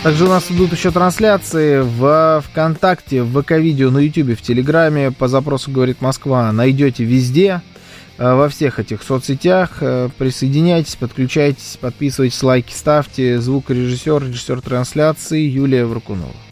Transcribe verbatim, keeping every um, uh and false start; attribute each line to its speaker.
Speaker 1: Также у нас идут еще трансляции в ВКонтакте, в ВК-видео, на Ютубе, в Телеграме. По запросу «Говорит Москва» найдете везде, во всех этих соцсетях. Присоединяйтесь, подключайтесь, подписывайтесь, лайки ставьте. Звукорежиссер, режиссер трансляции Юлия Варкунова.